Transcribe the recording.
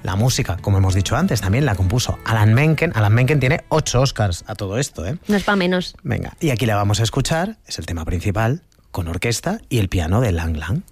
La música, como hemos dicho antes, también la compuso Alan Menken. Alan Menken tiene 8 Oscars a todo esto, ¿eh? No es para menos. Venga, y aquí la vamos a escuchar, es el tema principal, con orquesta y el piano de Lang Lang.